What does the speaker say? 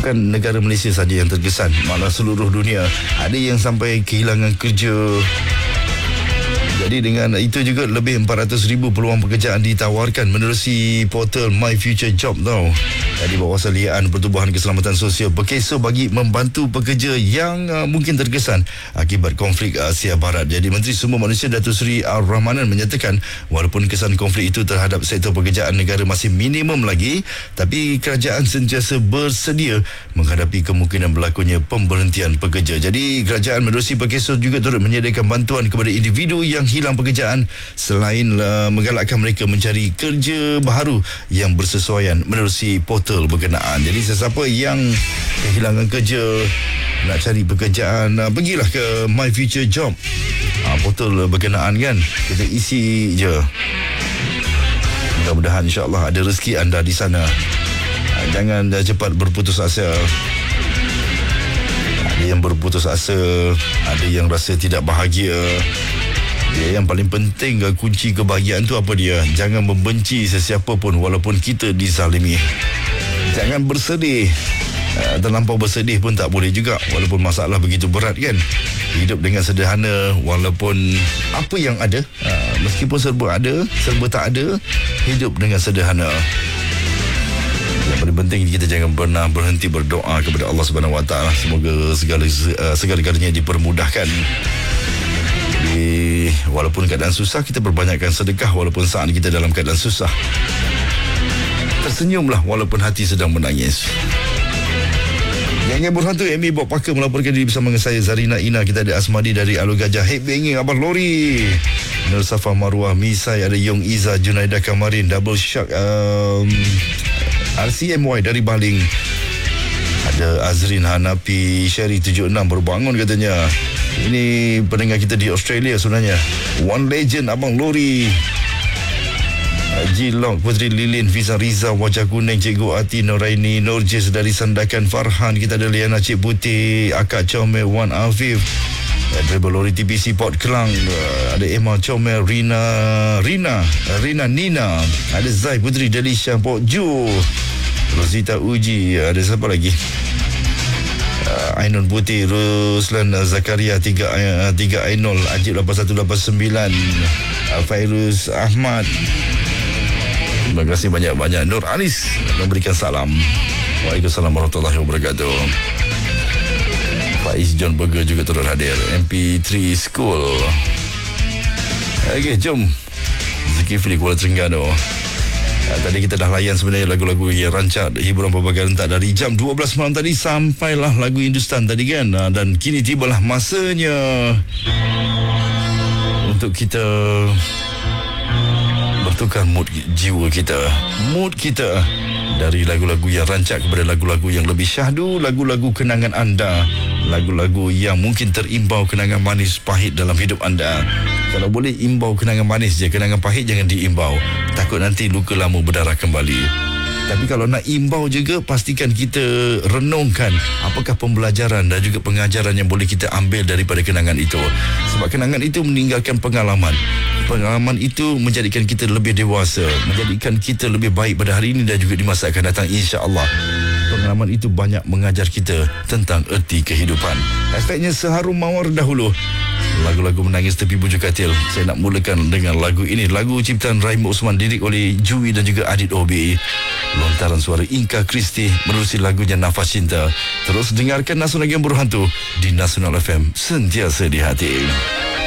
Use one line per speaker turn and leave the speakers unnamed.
bukan negara Malaysia saja yang terkesan, malah seluruh dunia. Ada yang sampai kehilangan kerja. Jadi dengan itu juga lebih 400,000 peluang pekerjaan ditawarkan menerusi portal My Future Job tau. Jadi Bawasalian Pertubuhan Keselamatan Sosial berkesor bagi membantu pekerja yang mungkin terkesan akibat konflik Asia Barat. Jadi Menteri Sumber Manusia Datuk Seri Ar-Rahmanan menyatakan walaupun kesan konflik itu terhadap sektor pekerjaan negara masih minimum lagi, tapi kerajaan sentiasa bersedia menghadapi kemungkinan berlakunya pemberhentian pekerja. Jadi kerajaan menerusi berkesor juga turut menyediakan bantuan kepada individu yang hilang pekerjaan selain menggalakkan mereka mencari kerja baru yang bersesuaian menerusi portal berkenaan. Jadi sesiapa yang kehilangan kerja, nak cari pekerjaan, pergilah ke My Future Job, portal berkenaan kan, kita isi je. Mudah-mudahan insyaAllah ada rezeki anda di sana. Jangan cepat berputus asa. Ada yang berputus asa, ada yang rasa tidak bahagia. Yang paling penting, kunci kebahagiaan tu apa dia? Jangan membenci sesiapa pun walaupun kita dizalimi. Jangan bersedih. Terlampau bersedih pun tak boleh juga, walaupun masalah begitu berat kan. Hidup dengan sederhana walaupun apa yang ada, meskipun serba ada, serba tak ada, hidup dengan sederhana. Yang paling penting, kita jangan pernah berhenti berdoa kepada Allah Subhanahu Wa Taala. Semoga segala-galanya dipermudahkan. Walaupun keadaan susah, kita perbanyakkan sedekah walaupun saat kita dalam keadaan susah. Tersenyumlah walaupun hati sedang menangis. Yang berhantu Amy Bob Parker melaporkan diri bersama dengan saya, Zarina Ina. Kita ada Asmadi dari Alur Gajah, Headbanging Abang Lori, Nur Safa Marwah, Misai, ada Yong Iza, Junaidah Kamarin, Double Shark, RCMY dari Baling, ada Azrin Hanapi, Sherry 76 baru bangun katanya. Ini pendengar kita di Australia sebenarnya. One Legend Abang Lori, Jilong, Putri Lilin, Fiza Riza, Wajah Kuning, Cikgu Ati, Noraini, Norjis dari Sandakan, Farhan, kita ada Liana Cik Putih, Akak Comel, Wan Afif, Driver Lori TPC Port Kelang, ada Emma Comel, Rina Nina, ada Zai Putri Delisha Port Ju, Rosita Uji, ada siapa lagi? Ainul Putih, Ruslan Zakaria, 3 Ainul, Ajib 8189, Fairuz Ahmad. Terima kasih banyak-banyak. Nur Anis memberikan salam. Waalaikumsalam warahmatullahi wabarakatuh. Faiz John Burger juga turut hadir. MP3 School. Okey, jom Zulkifli Kuala Terengganu. Tadi kita dah layan sebenarnya lagu-lagu yang rancak hiburan pelbagai rentak dari jam 12 malam tadi sampailah lagu Hindustan tadi kan. Dan kini tibalah masanya untuk kita bertukar mood jiwa kita, mood kita dari lagu-lagu yang rancak kepada lagu-lagu yang lebih syahdu, lagu-lagu kenangan anda, lagu-lagu yang mungkin terimbau kenangan manis pahit dalam hidup anda. Kalau boleh imbau kenangan manis je, kenangan pahit jangan diimbau. Takut nanti luka lama berdarah kembali. Tapi kalau nak imbau juga, pastikan kita renungkan apakah pembelajaran dan juga pengajaran yang boleh kita ambil daripada kenangan itu. Sebab kenangan itu meninggalkan pengalaman. Pengalaman itu menjadikan kita lebih dewasa, menjadikan kita lebih baik pada hari ini dan juga di masa akan datang, insya-Allah. Pengalaman itu banyak mengajar kita tentang erti kehidupan. Hashtagnya Seharum Mawar dahulu. Lagu-lagu menangis tepi bujur katil. Saya nak mulakan dengan lagu ini. Lagu ciptaan Rahim Osman, lirik oleh Jui dan juga Adit OB. Lontaran suara Inka Kristi menerusi lagunya Nafas Cinta. Terus dengarkan Nasional yang berhantu di Nasional FM, sentiasa di hati.